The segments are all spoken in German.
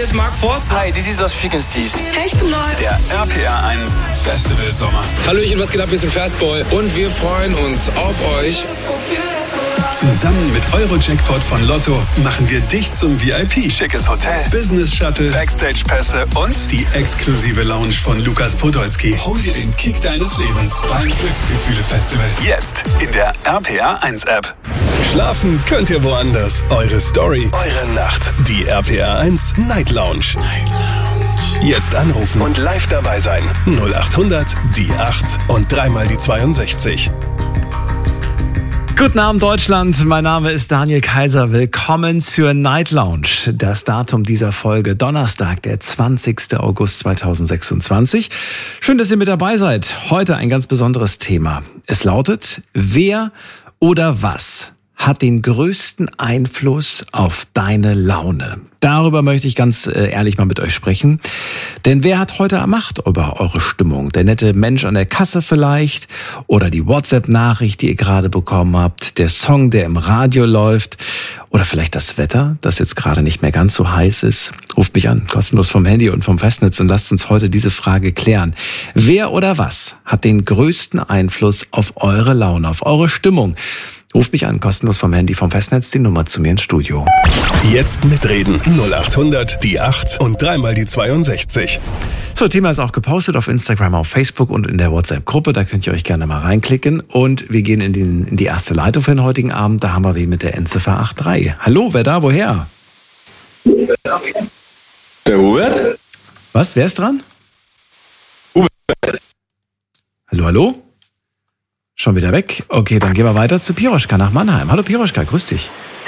hier ist Mark Forster. Hi, this is Lost Frequencies. Hey, ich bin neu. Der RPR 1 Festival Sommer. Hallöchen, was geht ab? Wir sind Fastboy und wir freuen uns auf euch. Zusammen mit Euro-Jackpot von Lotto machen wir dich zum VIP. Schickes Hotel, Business-Shuttle, Backstage-Pässe und die exklusive Lounge von Lukas Podolski. Hol dir den Kick deines Lebens beim Glücksgefühle-Festival. Jetzt in der RPR 1 App. Schlafen könnt ihr woanders. Eure Story, eure Nacht. Die RPR 1 Night Lounge. Jetzt anrufen und live dabei sein. 0800 die 8 und dreimal die 62. Guten Abend Deutschland, mein Name ist Daniel Kaiser. Willkommen zur Night Lounge. Das Datum dieser Folge Donnerstag, der 20. August 2026. Schön, dass ihr mit dabei seid. Heute ein ganz besonderes Thema. Es lautet, wer oder was hat den größten Einfluss auf deine Laune? Darüber möchte ich ganz ehrlich mal mit euch sprechen. Denn wer hat heute Macht über eure Stimmung? Der nette Mensch an der Kasse vielleicht? Oder die WhatsApp-Nachricht, die ihr gerade bekommen habt? Der Song, der im Radio läuft? Oder vielleicht das Wetter, das jetzt gerade nicht mehr ganz so heiß ist? Ruft mich an, kostenlos vom Handy und vom Festnetz und lasst uns heute diese Frage klären. Wer oder was hat den größten Einfluss auf eure Laune, auf eure Stimmung? Ruft mich an, kostenlos vom Handy, vom Festnetz, die Nummer zu mir ins Studio. Jetzt mitreden. 0800 die 8 und dreimal die 62. So, Thema ist auch gepostet auf Instagram, auf Facebook und in der WhatsApp-Gruppe. Da könnt ihr euch gerne mal reinklicken. Und wir gehen in die erste Leitung für den heutigen Abend. Da haben wir wen mit der Endziffer 83. Hallo, wer da, woher? Der Hubert? Was, wer ist dran? Hubert. Hallo? Schon wieder weg? Okay, dann gehen wir weiter zu Piroschka nach Mannheim. Hallo Piroschka, grüß dich.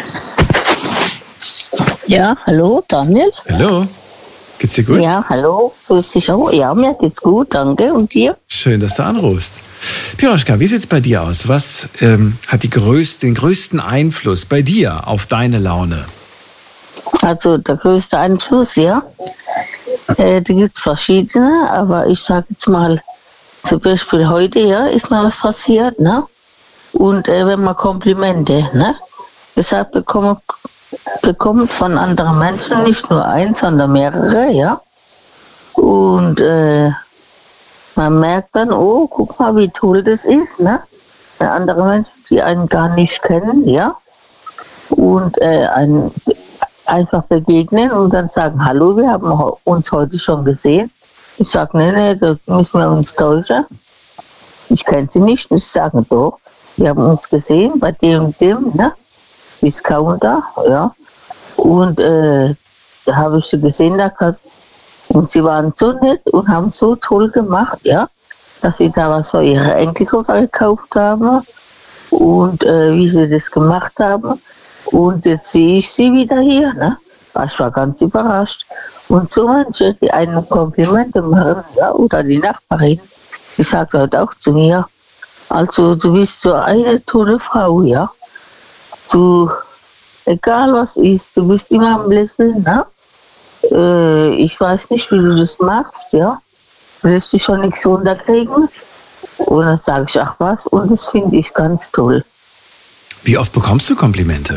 Ja, hallo Daniel. Hallo. Geht's dir gut? Ja, hallo. Grüß dich auch. Ja, mir geht's gut, danke. Und dir? Schön, dass du anrufst. Piroschka, wie sieht's bei dir aus? Was hat den größten Einfluss bei dir auf deine Laune? Also der größte Einfluss, ja. Da gibt's verschiedene, aber ich sage jetzt mal, zum Beispiel heute, ja, ist mal was passiert, ne? Und wenn man Komplimente, ne? Deshalb bekommt von anderen Menschen nicht nur eins, sondern mehrere, ja? Und man merkt dann, oh, guck mal, wie toll das ist, ne? Wenn andere Menschen, die einen gar nicht kennen, ja? Und einen einfach begegnen und dann sagen, hallo, wir haben uns heute schon gesehen. Ich sage, nee, das müssen wir uns täuschen. Ich kenne sie nicht. Ich sage, doch, wir haben uns gesehen bei dem und dem, ne? Discounter, ja. Und da habe ich sie gesehen, und sie waren so nett und haben so toll gemacht, ja, dass sie da was für ihre Enkeltochter gekauft haben und wie sie das gemacht haben. Und jetzt sehe ich sie wieder hier, ne? Ich war ganz überrascht. Und so manche, die einen Komplimente machen, ja, oder die Nachbarin, die sagt halt auch zu mir, also du bist so eine tolle Frau, ja. Du, egal was ist, du bist immer am Lächeln, ne? Ich weiß nicht, wie du das machst, ja. Willst du schon nichts runterkriegen? Und dann sage ich, ach was, und das finde ich ganz toll. Wie oft bekommst du Komplimente?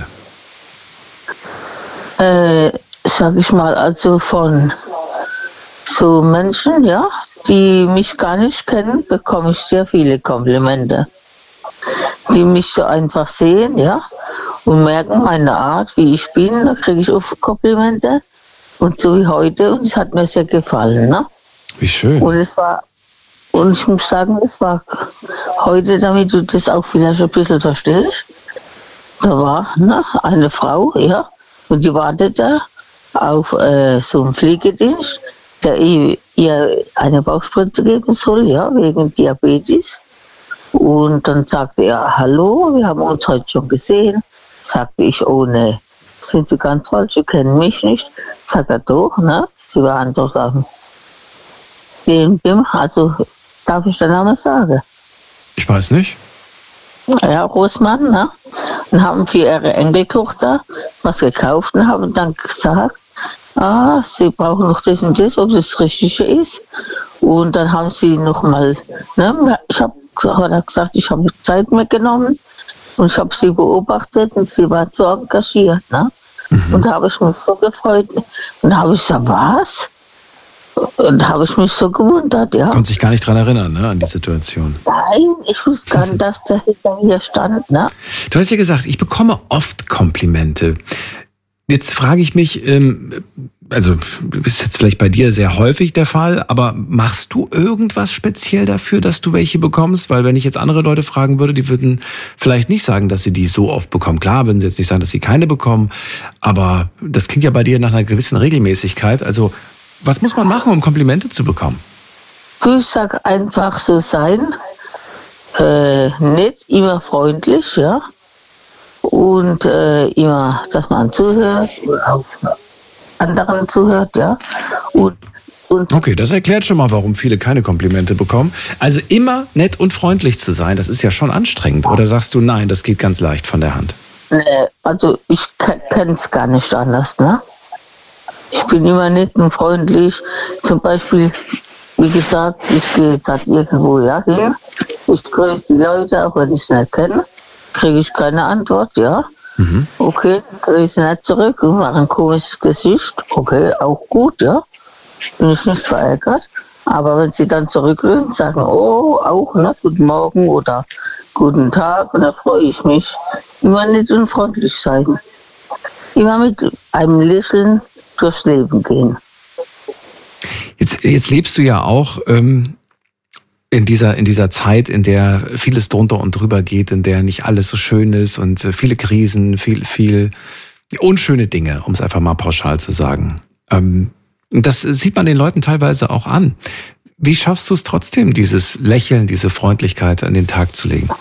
Sag ich mal, also von so Menschen, ja, die mich gar nicht kennen, bekomme ich sehr viele Komplimente. Die mich so einfach sehen, ja, und merken meine Art, wie ich bin, da kriege ich oft Komplimente. Und so wie heute, und es hat mir sehr gefallen, ne? Wie schön. Und ich muss sagen, es war heute, damit du das auch vielleicht ein bisschen verstehst, da war eine Frau, ja, und die wartete auf so einen Pflegedienst, der ihr eine Bauchspritze geben soll, ja, wegen Diabetes. Und dann sagte er, hallo, wir haben uns heute schon gesehen. Sagte ich, oh ne, sind Sie ganz falsch, Sie kennen mich nicht. Sagt er, doch, ne, Sie waren doch am DMB, also darf ich den Namen sagen? Ich weiß nicht. Ja, Rosmann, ne? Und haben für ihre Enkeltochter was gekauft und haben dann gesagt, sie brauchen noch das und das, ob das Richtige ist. Und dann haben sie nochmal, ne, hat er gesagt, ich habe Zeit mitgenommen und ich habe sie beobachtet und sie war so engagiert, ne? Und da habe ich mich so gefreut. Und da habe ich gesagt, was? Und da habe ich mich so gewundert, ja. Konnte sich gar nicht dran erinnern, ne, an die Situation. Nein, ich wusste gar nicht, dass der hinter mir stand, ne? Du hast ja gesagt, ich bekomme oft Komplimente. Jetzt frage ich mich, also ist jetzt vielleicht bei dir sehr häufig der Fall, aber machst du irgendwas speziell dafür, dass du welche bekommst? Weil wenn ich jetzt andere Leute fragen würde, die würden vielleicht nicht sagen, dass sie die so oft bekommen. Klar, würden sie jetzt nicht sagen, dass sie keine bekommen, aber das klingt ja bei dir nach einer gewissen Regelmäßigkeit. Also was muss man machen, um Komplimente zu bekommen? Ich sag einfach so sein, nicht immer freundlich, ja. Und immer, dass man zuhört, auch anderen zuhört, ja. Und okay, das erklärt schon mal, warum viele keine Komplimente bekommen. Also immer nett und freundlich zu sein, das ist ja schon anstrengend. Oder sagst du, nein, das geht ganz leicht von der Hand? Also ich kann es gar nicht anders, ne? Ich bin immer nett und freundlich. Zum Beispiel, wie gesagt, ich gehe jetzt halt irgendwo hin. Ich grüße die Leute, auch wenn ich es nicht kenne. Kriege ich keine Antwort, ja. Okay, grüße nicht zurück und mache ein komisches Gesicht. Okay, auch gut, ja. Bin ich nicht verärgert. Aber wenn sie dann zurückrühren, sagen, oh, auch, ne, guten Morgen oder guten Tag, und da freue ich mich. Immer nett und freundlich sein. Immer mit einem Lächeln durchs Leben gehen. Jetzt lebst du ja auch in dieser Zeit, in der vieles drunter und drüber geht, in der nicht alles so schön ist und viele Krisen, viel unschöne Dinge, um es einfach mal pauschal zu sagen. Das sieht man den Leuten teilweise auch an. Wie schaffst du es trotzdem, dieses Lächeln, diese Freundlichkeit an den Tag zu legen?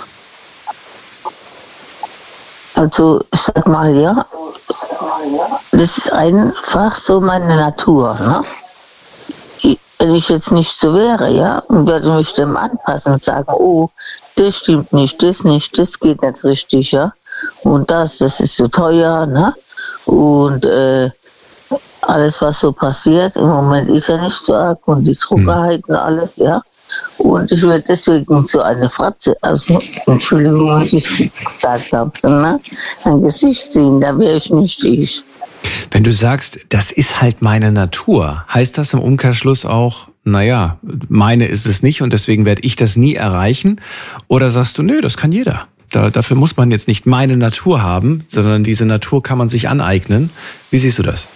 Also, ich sag mal, ja, das ist einfach so meine Natur, ne? Wenn ich jetzt nicht so wäre, ja, und würde mich dem anpassen und sagen, oh, das stimmt nicht, das geht nicht richtig, ja, und das ist so teuer, ne, und alles, was so passiert, im Moment ist ja nicht so arg, und die Trockenheit und alles, ja, und ich würde deswegen so eine Fratze, also, Entschuldigung, was ich jetzt gesagt habe, ne, ein Gesicht ziehen, da wäre ich nicht ich. Wenn du sagst, das ist halt meine Natur, heißt das im Umkehrschluss auch, naja, meine ist es nicht und deswegen werde ich das nie erreichen? Oder sagst du, nö, das kann jeder. Dafür muss man jetzt nicht meine Natur haben, sondern diese Natur kann man sich aneignen. Wie siehst du das?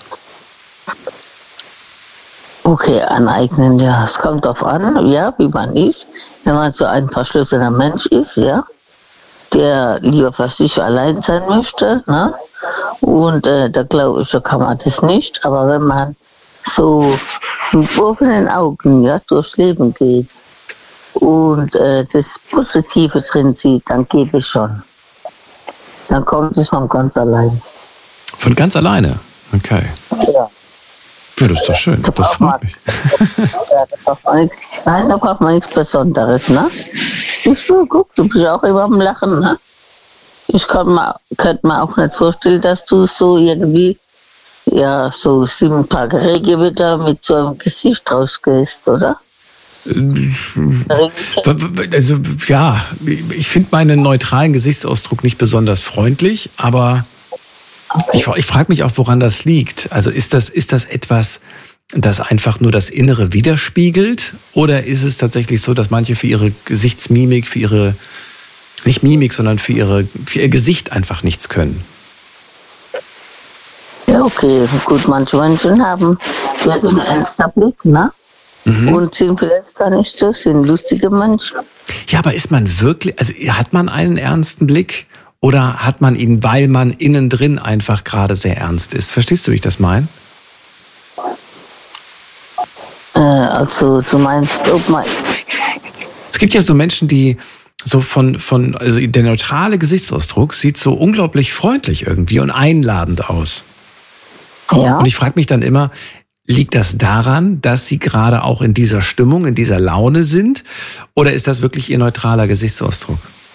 Okay, aneignen, ja, es kommt drauf an, ja, wie man ist. Wenn man so ein verschlossener Mensch ist, ja, der lieber für sich allein sein möchte, ne? Und da glaube ich, da kann man das nicht. Aber wenn man so mit offenen Augen, ja, durchs Leben geht und das Positive drin sieht, dann geht es schon. Dann kommt es von ganz allein. Von ganz alleine? Okay. Ja. Ja, das ist doch schön. Das freut mich. Da braucht man nichts Besonderes, ne? Siehst du, guck, du bist auch immer am Lachen, ne? Ich könnte mir auch nicht vorstellen, dass du so irgendwie, ja, so 7 Tage Regenwetter mit so einem Gesicht rausgehst, oder? Also, ja, ich finde meinen neutralen Gesichtsausdruck nicht besonders freundlich, aber ich frage mich auch, woran das liegt. Also ist das etwas, das einfach nur das Innere widerspiegelt? Oder ist es tatsächlich so, dass manche für ihre Gesichtsmimik, für ihre, nicht Mimik, sondern für ihr Gesicht einfach nichts können? Ja, okay, gut, manche Menschen haben einen ernster Blick, ne? Und sind vielleicht gar nicht so, sind lustige Menschen. Ja, aber ist man wirklich, also hat man einen ernsten Blick oder hat man ihn, weil man innen drin einfach gerade sehr ernst ist? Verstehst du, wie ich das meine? Also du meinst, ob man... Es gibt ja so Menschen, die so also der neutrale Gesichtsausdruck sieht so unglaublich freundlich irgendwie und einladend aus. Ja. Und ich frage mich dann immer, liegt das daran, dass sie gerade auch in dieser Stimmung, in dieser Laune sind? Oder ist das wirklich ihr neutraler Gesichtsausdruck?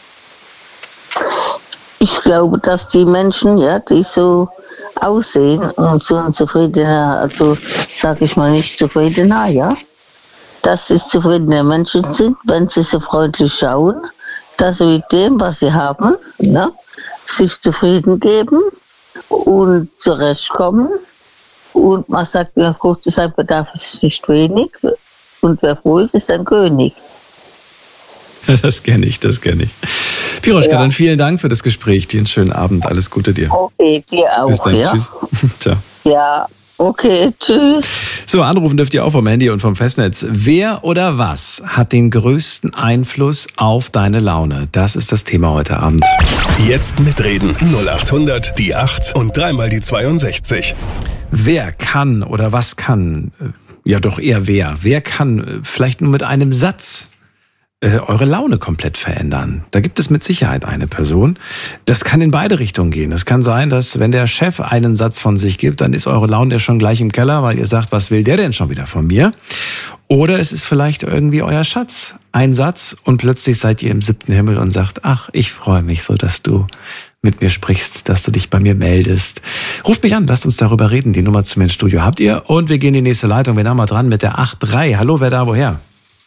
Ich glaube, dass die Menschen, ja, die so aussehen und so ein zufriedener, also sag ich mal nicht zufriedener, ja, dass es zufriedene Menschen sind, wenn sie so freundlich schauen, dass sie mit dem, was sie haben, ne, sich zufrieden geben und zurechtkommen. Und man sagt, wer froh zu sein bedarf, ist nicht wenig. Und wer froh ist ein König. Das kenne ich. Piroschka, dann vielen Dank für das Gespräch. Dir einen schönen Abend. Alles Gute dir. Okay, dir auch. Bis dann. Ja? Tschüss. Ciao. Ja, okay, tschüss. So, anrufen dürft ihr auch vom Handy und vom Festnetz. Wer oder was hat den größten Einfluss auf deine Laune? Das ist das Thema heute Abend. Jetzt mitreden. 0800 die 8 und dreimal die 62. Wer kann oder was kann, ja doch eher wer. Wer kann vielleicht nur mit einem Satz eure Laune komplett verändern? Da gibt es mit Sicherheit eine Person. Das kann in beide Richtungen gehen. Es kann sein, dass wenn der Chef einen Satz von sich gibt, dann ist eure Laune ja schon gleich im Keller, weil ihr sagt, was will der denn schon wieder von mir? Oder es ist vielleicht irgendwie euer Schatz. Ein Satz und plötzlich seid ihr im 7. Himmel und sagt, ach, ich freue mich so, dass du mit mir sprichst, dass du dich bei mir meldest. Ruft mich an, lasst uns darüber reden. Die Nummer zu mir ins Studio habt ihr. Und wir gehen in die nächste Leitung. Wir haben mal dran mit der 8.3. Hallo, wer da woher?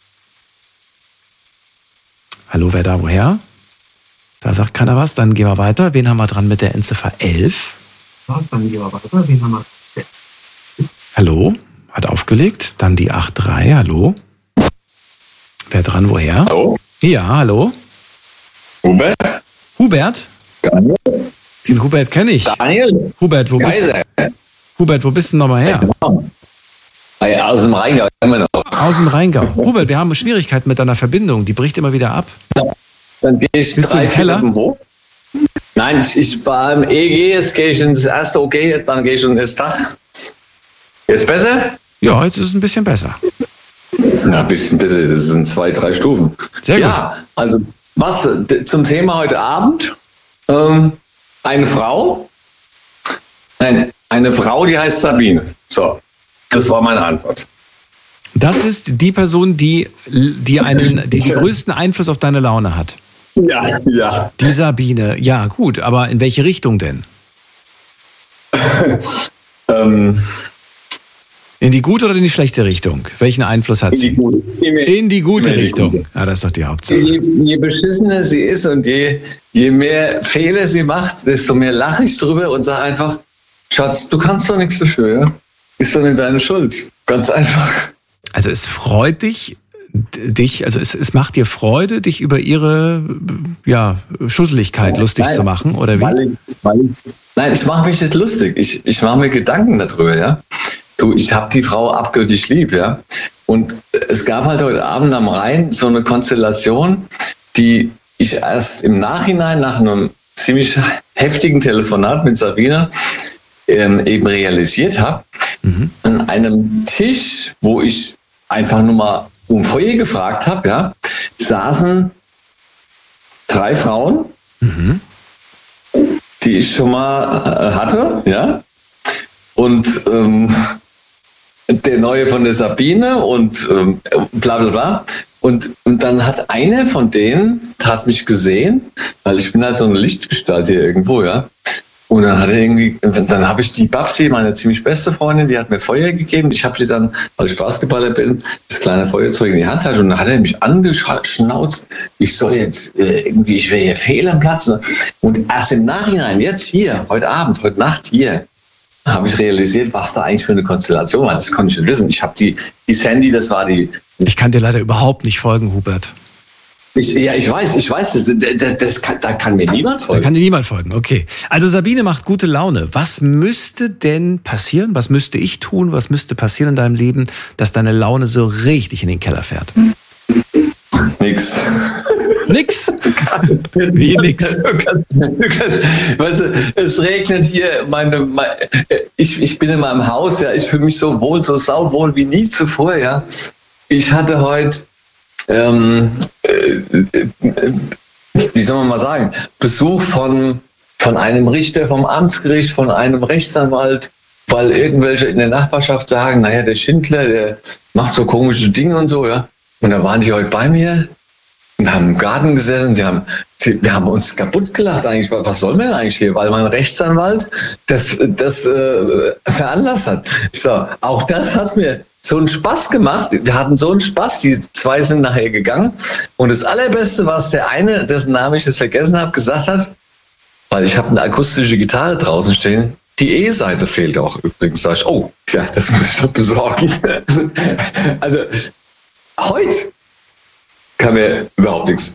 Hallo, wer da woher? Da sagt keiner was, dann gehen wir weiter. Wen haben wir dran mit der Endziffer 11? Dann gehen wir weiter. Wen haben wir? Hallo, hat aufgelegt. Dann die 8.3, hallo. Wer dran, woher? Hallo? Ja, hallo. Hubert? Hubert? Daniel? Den Hubert kenne ich. Daniel? Hubert, wo bist du? Hubert, wo bist du nochmal her? Aus dem Rheingau immer noch. Aus dem Rheingau. Hubert, wir haben Schwierigkeiten mit deiner Verbindung. Die bricht immer wieder ab. Dann gehe ich Bist du im 3 Keller? Treppen hoch. Nein, ich war im EG, jetzt gehe ich ins erste OK, dann gehe ich in das Dach. Jetzt besser? Ja, jetzt ist es ein bisschen besser. Na, ein bisschen besser, das sind 2, 3 Stufen. Sehr gut. Ja, also was zum Thema heute Abend? Eine Frau, die heißt Sabine. So, das war meine Antwort. Das ist die Person, die den größten Einfluss auf deine Laune hat. Ja. Die Sabine. Ja, gut, aber in welche Richtung denn? In die gute oder in die schlechte Richtung? Welchen Einfluss hat sie? In die gute Richtung. Ja, das ist doch die Hauptsache. Je beschissener sie ist und je mehr Fehler sie macht, desto mehr lache ich drüber und sage einfach, Schatz, du kannst doch nichts dafür. Ja? Ist doch nicht deine Schuld. Ganz einfach. Also es freut dich, also es macht dir Freude, dich über ihre Schusseligkeit lustig zu machen, oder wie? Nein, ich mache mich nicht lustig. Ich mache mir Gedanken darüber, ja. Du, ich habe die Frau abgöttisch lieb, ja. Und es gab halt heute Abend am Rhein so eine Konstellation, die ich erst im Nachhinein nach einem ziemlich heftigen Telefonat mit Sabine eben realisiert habe. An einem Tisch, wo ich einfach nur mal um Feuer gefragt habe, ja, saßen 3 Frauen, die ich schon mal hatte, ja. Und der Neue von der Sabine und bla bla bla. Und dann hat einer von denen, hat mich gesehen, weil ich bin halt so eine Lichtgestalt hier irgendwo, ja. Und dann dann habe ich die Babsi, meine ziemlich beste Freundin, die hat mir Feuer gegeben. Ich habe sie dann, weil ich Basketballer bin, das kleine Feuerzeug in die Hand hatte. Und dann hat er mich angeschnauzt, ich wäre hier fehl am Platz. Und erst im Nachhinein, jetzt hier, heute Nacht hier, habe ich realisiert, was da eigentlich für eine Konstellation war. Das konnte ich nicht wissen. Ich habe die Sandy, das war die... Ich kann dir leider überhaupt nicht folgen, Hubert. Ich weiß, da kann mir niemand folgen. Da kann dir niemand folgen, okay. Also Sabine macht gute Laune. Was müsste denn passieren? Was müsste ich tun? Was müsste passieren in deinem Leben, dass deine Laune so richtig in den Keller fährt? Nix? Wie nix? Weißt du, es regnet hier, ich bin in meinem Haus, ja, ich fühle mich so wohl, so sauwohl wie nie zuvor, ja. Ich hatte heute, wie soll man mal sagen, Besuch von einem Richter vom Amtsgericht, von einem Rechtsanwalt, weil irgendwelche in der Nachbarschaft sagen, naja, der Schindler, der macht so komische Dinge und so, ja. Und da waren die heute bei mir. Wir haben im Garten gesessen, wir haben uns kaputt gelacht eigentlich. Was soll man eigentlich hier? Weil mein Rechtsanwalt das veranlasst hat. So, auch das hat mir so einen Spaß gemacht. Wir hatten so einen Spaß. Die 2 sind nachher gegangen. Und das Allerbeste war es, der eine, dessen Namen ich jetzt vergessen habe, gesagt hat, weil ich habe eine akustische Gitarre draußen stehen. Die E-Seite fehlt auch übrigens. Sag ich, oh, ja, das muss ich noch besorgen. Also heute kann mir überhaupt nichts.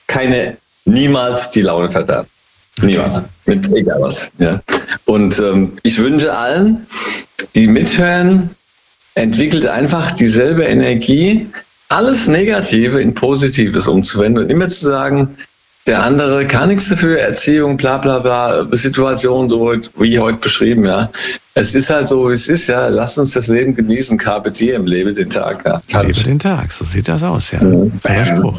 Niemals die Laune verderben. Niemals. Mit egal was. Ja. Und ich wünsche allen, die mithören, entwickelt einfach dieselbe Energie, alles Negative in Positives umzuwenden und immer zu sagen, der andere kann nichts dafür, Erziehung, bla bla bla, Situation, so wie heute beschrieben, ja. Es ist halt so, wie es ist, ja. Lasst uns das Leben genießen, Carpe Diem, lebe den Tag, ja. Lebe den Tag, so sieht das aus, ja. Der Spruch.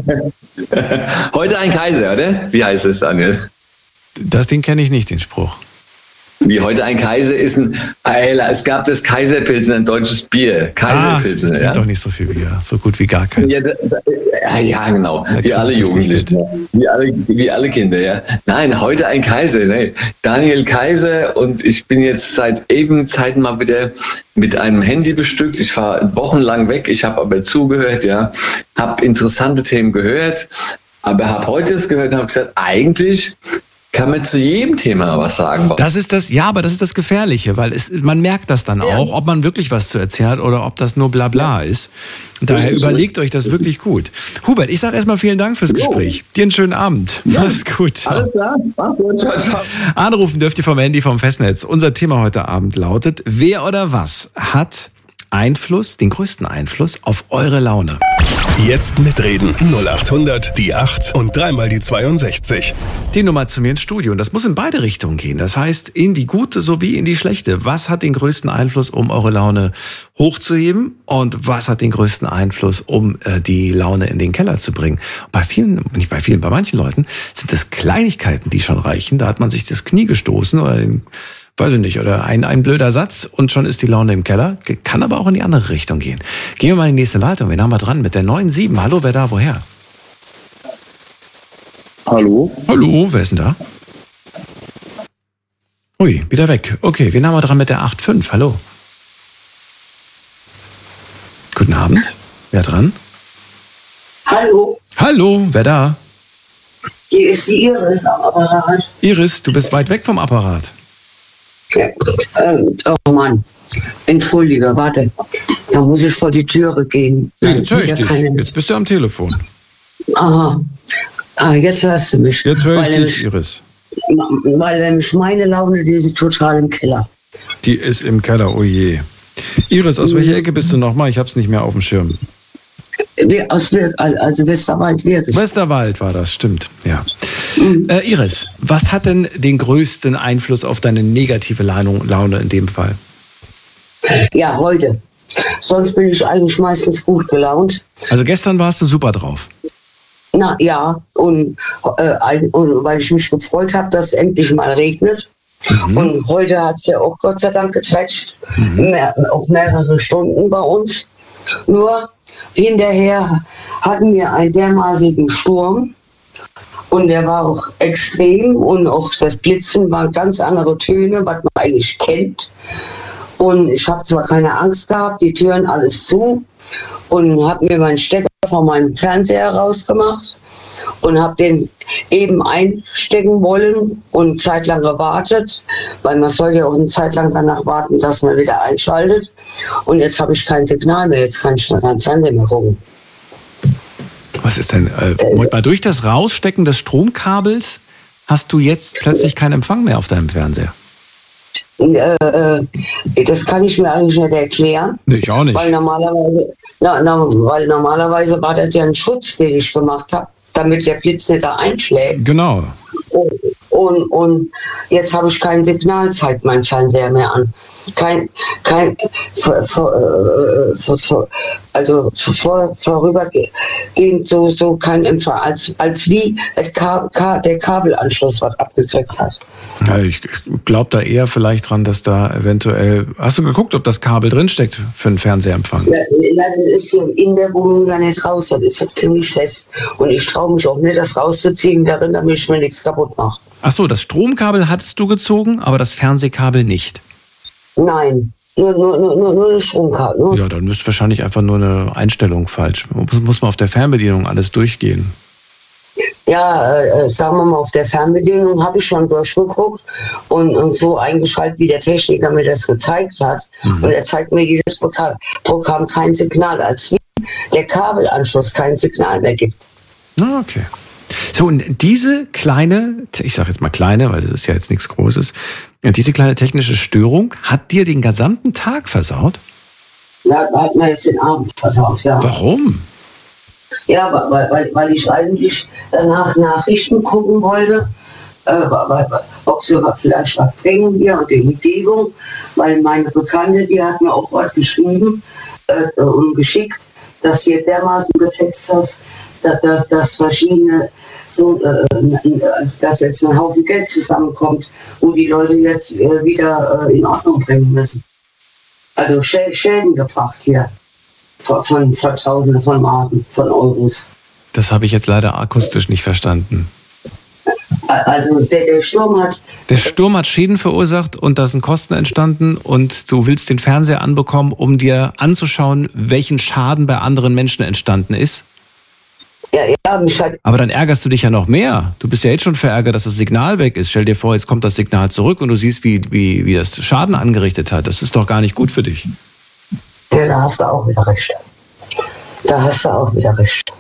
Heute ein Kaiser, oder? Wie heißt es, Daniel? Das Ding kenne ich nicht, den Spruch. Wie heute ein Kaiser ist es gab das Kaiserpilzen, ein deutsches Bier. Kaiserpilzen, ja. Doch nicht so viel Bier, so gut wie gar keins. Ja, genau. Wie alle Jugendlichen. Wie alle Kinder, ja. Nein, heute ein Kaiser. Nee. Daniel Kaiser und ich bin jetzt seit eben Zeiten mal wieder mit einem Handy bestückt. Ich war wochenlang weg, ich habe aber zugehört, ja. Habe interessante Themen gehört, aber habe heute es gehört und habe gesagt, eigentlich kann man zu jedem Thema was sagen. Das ist das, ja, aber das ist das Gefährliche, weil man merkt das dann auch, ob man wirklich was zu erzählen hat oder ob das nur Blabla ist. Daher überlegt euch das wirklich gut. Hubert, ich sage erstmal vielen Dank fürs Gespräch. Dir einen schönen Abend. Ja. Mach's gut. Alles klar. Mach's gut. Ciao, ciao. Anrufen dürft ihr vom Handy vom Festnetz. Unser Thema heute Abend lautet, wer oder was hat den größten Einfluss auf eure Laune? Jetzt mitreden. 0800 die 8 und dreimal die 62. Die Nummer zu mir ins Studio. Und das muss in beide Richtungen gehen. Das heißt, in die gute sowie in die schlechte. Was hat den größten Einfluss, um eure Laune hochzuheben? Und was hat den größten Einfluss, um die Laune in den Keller zu bringen? Bei manchen Leuten sind das Kleinigkeiten, die schon reichen. Da hat man sich das Knie gestoßen oder weiß ich nicht, oder ein blöder Satz und schon ist die Laune im Keller. Kann aber auch in die andere Richtung gehen. Gehen wir mal in die nächste Leitung. Wen haben wir dran? Mit der 9-7. Hallo, wer da? Woher? Hallo? Hallo, wer ist denn da? Ui, wieder weg. Okay, wen haben wir dran mit der 8-5? Hallo. Guten Abend. Wer dran? Hallo, Hallo, wer da? hier ist die Iris am Apparat. Iris, du bist weit weg vom Apparat. Ja, oh Mann, entschuldige, warte. Da muss ich vor die Türe gehen. Ja, jetzt höre ich dich. Jetzt bist du am Telefon. Aha. Jetzt hörst du mich. Jetzt höre ich dich, Iris. Weil nämlich meine Laune, die ist total im Keller. Die ist im Keller, oh je. Iris, aus welcher Ecke bist du nochmal? Ich hab's nicht mehr auf dem Schirm. Also Westerwald wird es. Westerwald war das, stimmt, ja. Iris, was hat denn den größten Einfluss auf deine negative Laune in dem Fall? Ja, heute. Sonst bin ich eigentlich meistens gut gelaunt. Also gestern warst du super drauf. Na ja, und weil ich mich gefreut habe, dass es endlich mal regnet. Und heute hat es ja auch Gott sei Dank geträtscht, auf mehrere Stunden bei uns. Nur hinterher hatten wir einen dermaßigen Sturm und der war auch extrem und auch das Blitzen waren ganz andere Töne, was man eigentlich kennt. Und ich habe zwar keine Angst gehabt, die Türen alles zu und habe mir meinen Stecker von meinem Fernseher rausgemacht und habe den eben einstecken wollen und zeitlang gewartet, weil man soll ja auch eine Zeit lang danach warten, dass man wieder einschaltet. Und jetzt habe ich kein Signal mehr, jetzt kann ich noch kein Fernseher mehr gucken. Was ist denn, mal durch das Rausstecken des Stromkabels hast du jetzt plötzlich keinen Empfang mehr auf deinem Fernseher? Das kann ich mir eigentlich nicht erklären. Nee, ich auch nicht. Weil normalerweise war das ja ein Schutz, den ich gemacht habe, damit der Blitz nicht da einschlägt. Genau. Und jetzt habe ich kein Signal, zeigt mein Fernseher mehr an. Vorübergehend so kein Empfang, als wie der Kabelanschluss was abgekriegt hat. Ja, ich glaube da eher vielleicht dran, dass da eventuell... Hast du geguckt, ob das Kabel drinsteckt für einen Fernseherempfang? Ja, das ist in der Wohnung ja nicht raus, das ist ja ziemlich fest. Und ich traue mich auch nicht, das rauszuziehen darin, damit ich mir nichts kaputt mache. Ach so, das Stromkabel hattest du gezogen, aber das Fernsehkabel nicht? Nein, nur eine Stromkabel. Ne? Ja, dann ist wahrscheinlich einfach nur eine Einstellung falsch. Muss man auf der Fernbedienung alles durchgehen. Ja, sagen wir mal, auf der Fernbedienung habe ich schon durchgeguckt und so eingeschaltet, wie der Techniker mir das gezeigt hat. Und er zeigt mir jedes Programm kein Signal, als wie der Kabelanschluss kein Signal mehr gibt. Okay. So, und diese kleine, ich sage jetzt mal kleine, weil das ist ja jetzt nichts Großes, diese kleine technische Störung hat dir den gesamten Tag versaut? Ja, hat mir jetzt den Abend versaut, ja. Warum? Ja, weil ich eigentlich danach Nachrichten gucken wollte, ob sie vielleicht was bringen hier und die Umgebung, weil meine Bekannte, die hat mir auch was geschrieben und geschickt, dass hier dermaßen gefetzt hast, dass verschiedene, dass jetzt ein Haufen Geld zusammenkommt und die Leute jetzt wieder in Ordnung bringen müssen. Also Schäden gebracht hier. Von Tausenden von Marken, von Euros. Das habe ich jetzt leider akustisch nicht verstanden. Also der Sturm hat... Der Sturm hat Schäden verursacht und da sind Kosten entstanden und du willst den Fernseher anbekommen, um dir anzuschauen, welchen Schaden bei anderen Menschen entstanden ist? Ja, mich halt... Aber dann ärgerst du dich ja noch mehr. Du bist ja jetzt schon verärgert, dass das Signal weg ist. Stell dir vor, jetzt kommt das Signal zurück und du siehst, wie das Schaden angerichtet hat. Das ist doch gar nicht gut für dich. Ja, da hast du auch wieder recht. Da hast du auch wieder recht.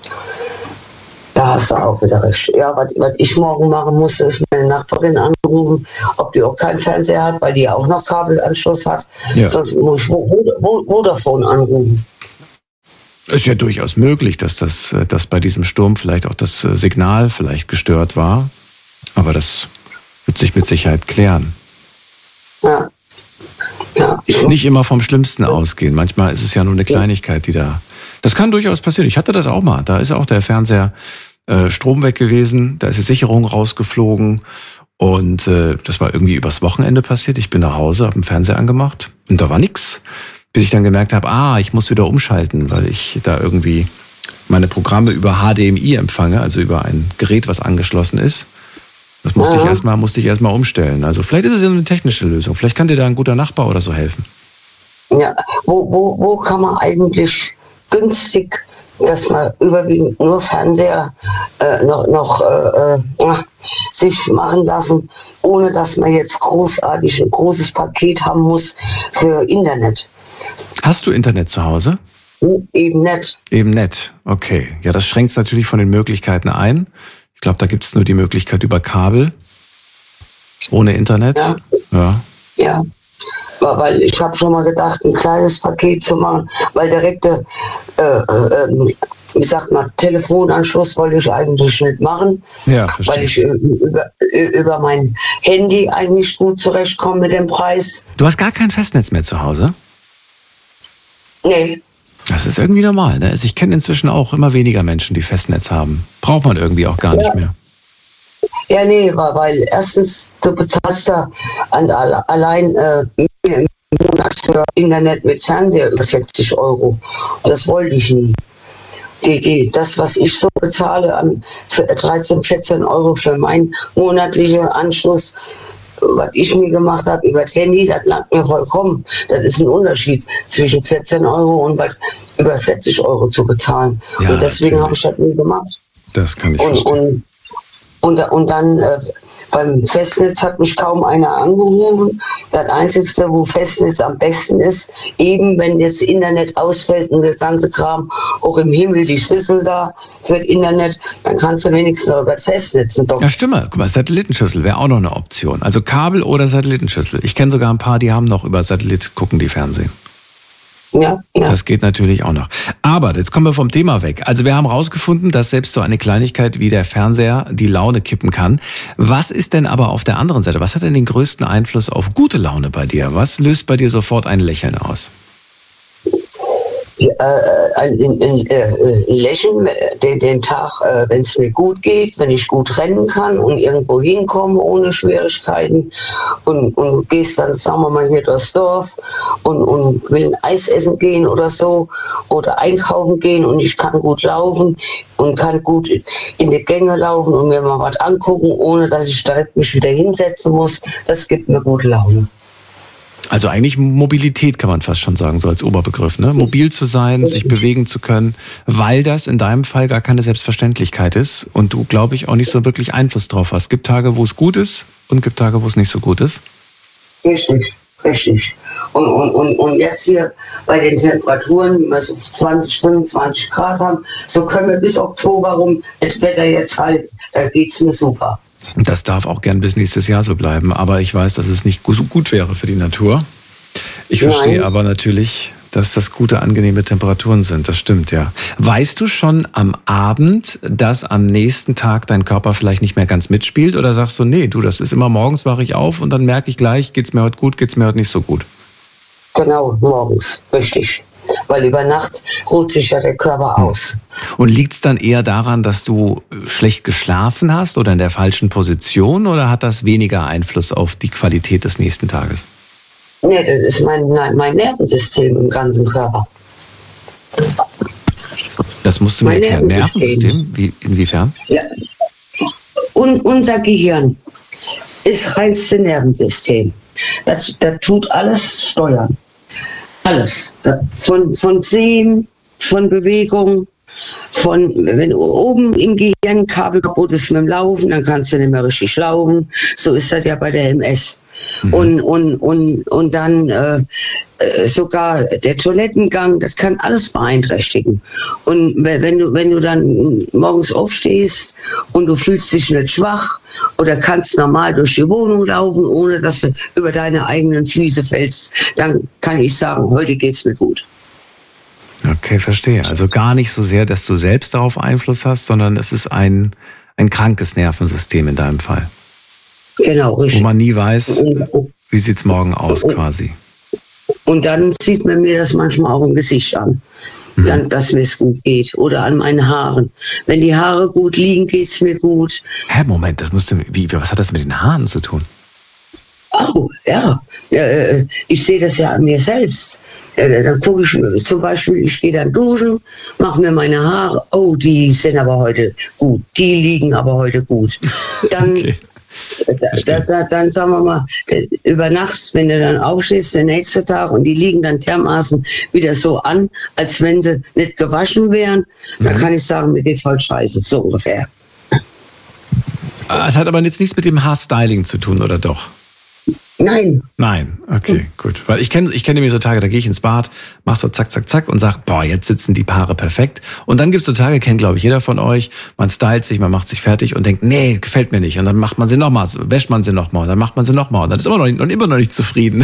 Ja, was ich morgen machen musste, ist meine Nachbarin anrufen, ob die auch keinen Fernseher hat, weil die ja auch noch Kabelanschluss hat. Ja. Sonst muss ich Vodafone anrufen. Ist ja durchaus möglich, dass bei diesem Sturm vielleicht auch das Signal vielleicht gestört war. Aber das wird sich mit Sicherheit klären. Ja. Nicht immer vom Schlimmsten ausgehen. Manchmal ist es ja nur eine Kleinigkeit, die da... Das kann durchaus passieren. Ich hatte das auch mal. Da ist auch der Fernseher Strom weg gewesen. Da ist die Sicherung rausgeflogen. Und das war irgendwie übers Wochenende passiert. Ich bin nach Hause, habe den Fernseher angemacht und da war nichts. Bis ich dann gemerkt habe, ich muss wieder umschalten, weil ich da irgendwie meine Programme über HDMI empfange, also über ein Gerät, was angeschlossen ist. Das musste ich erstmal umstellen. Also vielleicht ist es ja eine technische Lösung. Vielleicht kann dir da ein guter Nachbar oder so helfen. Ja, wo kann man eigentlich günstig, dass man überwiegend nur Fernseher sich machen lassen, ohne dass man jetzt großartig ein großes Paket haben muss für Internet. Hast du Internet zu Hause? Eben nicht. Eben nicht, okay. Ja, das schränkt es natürlich von den Möglichkeiten ein. Ich glaube, da gibt es nur die Möglichkeit über Kabel, ohne Internet. Ja, weil ich habe schon mal gedacht, ein kleines Paket zu machen, weil direkte, Telefonanschluss wollte ich eigentlich nicht machen, weil ich über mein Handy eigentlich gut zurechtkomme mit dem Preis. Du hast gar kein Festnetz mehr zu Hause? Nee. Das ist irgendwie normal, ne? Also ich kenne inzwischen auch immer weniger Menschen, die Festnetz haben. Braucht man irgendwie auch gar nicht mehr. Ja, nee, weil erstens, du bezahlst da allein im Monat für Internet mit Fernseher über 60 €. Das wollte ich nie. Das, was ich so bezahle, an 13, 14 € für meinen monatlichen Anschluss, was ich mir gemacht habe über das Handy, das langt mir vollkommen. Das ist ein Unterschied zwischen 14 € und über 40 € zu bezahlen. Ja, und deswegen habe ich das nie gemacht. Das kann ich verstehen. Und dann beim Festnetz hat mich kaum einer angerufen. Das Einzige, wo Festnetz am besten ist, eben wenn jetzt Internet ausfällt und der ganze Kram, auch im Himmel die Schlüssel da für das Internet, dann kannst du wenigstens über das Festnetz. Ja, stimmt. Guck mal, Satellitenschüssel wäre auch noch eine Option. Also Kabel oder Satellitenschüssel. Ich kenne sogar ein paar, die haben noch über Satellit, gucken die Fernsehen. Ja. Das geht natürlich auch noch. Aber jetzt kommen wir vom Thema weg. Also wir haben rausgefunden, dass selbst so eine Kleinigkeit wie der Fernseher die Laune kippen kann. Was ist denn aber auf der anderen Seite? Was hat denn den größten Einfluss auf gute Laune bei dir? Was löst bei dir sofort ein Lächeln aus? Ein Lächeln den Tag, wenn es mir gut geht, wenn ich gut rennen kann und irgendwo hinkomme ohne Schwierigkeiten und gehst dann, sagen wir mal, hier durchs Dorf und will ein Eis essen gehen oder so oder einkaufen gehen und ich kann gut laufen und kann gut in die Gänge laufen und mir mal was angucken, ohne dass ich direkt mich wieder hinsetzen muss. Das gibt mir gute Laune. Also eigentlich Mobilität kann man fast schon sagen, so als Oberbegriff, ne? Mobil zu sein, sich bewegen zu können, weil das in deinem Fall gar keine Selbstverständlichkeit ist und du, glaube ich, auch nicht so wirklich Einfluss drauf hast. Es gibt Tage, wo es gut ist und gibt Tage, wo es nicht so gut ist. Richtig. Und jetzt hier bei den Temperaturen, wie wir so 20, 25 Grad haben, so können wir bis Oktober rum das Wetter jetzt halten. Da geht's mir super. Das darf auch gern bis nächstes Jahr so bleiben, aber ich weiß, dass es nicht so gut wäre für die Natur. Ich verstehe aber natürlich, dass das gute, angenehme Temperaturen sind. Das stimmt, ja. Weißt du schon am Abend, dass am nächsten Tag dein Körper vielleicht nicht mehr ganz mitspielt? Oder sagst du, nee, das ist immer morgens wache ich auf und dann merke ich gleich, geht's mir heute gut, geht's mir heute nicht so gut? Genau, morgens, richtig. Weil über Nacht ruht sich ja der Körper aus. Und liegt es dann eher daran, dass du schlecht geschlafen hast oder in der falschen Position oder hat das weniger Einfluss auf die Qualität des nächsten Tages? Nee, das ist mein Nervensystem im ganzen Körper. Das musst du mir erklären. Nervensystem? Inwiefern? Ja. Und unser Gehirn ist reinste Nervensystem. Das tut alles steuern. Alles. Von Sehen, von Bewegung, wenn oben im Gehirn Kabel kaputt ist mit dem Laufen, dann kannst du nicht mehr richtig laufen. So ist das ja bei der MS. Und dann sogar der Toilettengang, das kann alles beeinträchtigen. Und wenn du dann morgens aufstehst und du fühlst dich nicht schwach oder kannst normal durch die Wohnung laufen, ohne dass du über deine eigenen Füße fällst, dann kann ich sagen, heute geht's mir gut. Okay, verstehe. Also gar nicht so sehr, dass du selbst darauf Einfluss hast, sondern es ist ein krankes Nervensystem in deinem Fall. Genau, richtig. Wo man nie weiß, wie sieht's morgen aus quasi. Und dann sieht man mir das manchmal auch im Gesicht an, dann, dass mir es gut geht. Oder an meinen Haaren. Wenn die Haare gut liegen, geht's mir gut. Hä, Moment, was hat das mit den Haaren zu tun? Oh, ja. Ich sehe das ja an mir selbst. Dann gucke ich zum Beispiel, ich gehe dann duschen, mache mir meine Haare. Oh, die sind aber heute gut. Die liegen aber heute gut. Dann, okay. Dann sagen wir mal, über Nacht, wenn du dann aufstehst, der nächste Tag, und die liegen dann dermaßen wieder so an, als wenn sie nicht gewaschen wären, dann kann ich sagen, mir geht's heute scheiße, so ungefähr. Es hat aber jetzt nichts mit dem Haarstyling zu tun, oder doch? Nein, okay, gut. Weil ich kenne nämlich so Tage, da gehe ich ins Bad, mach so zack, zack, zack und sag, boah, jetzt sitzen die Paare perfekt. Und dann gibt's so Tage, kennt glaube ich jeder von euch, man stylt sich, man macht sich fertig und denkt, nee, gefällt mir nicht. Und dann macht man sie nochmal, wäscht man sie nochmal und dann macht man sie nochmal und dann ist immer noch nicht zufrieden.